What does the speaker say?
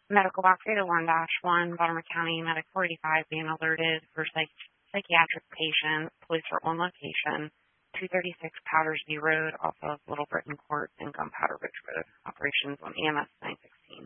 Medical box 801-1, Baltimore County, Medic 485 being alerted for psychiatric patient, police are on location, 236 Powdersby Road off of Little Britain Court and Gunpowder Ridge Road. Operations on EMS 960.